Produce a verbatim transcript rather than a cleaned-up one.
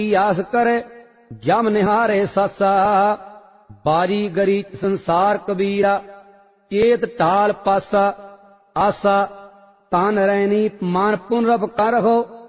आस करे जम निहारे सासा। बारी गरी संसार कबीरा चेत टाल पासा। आसा तान रैनी मान पुनरब कर हो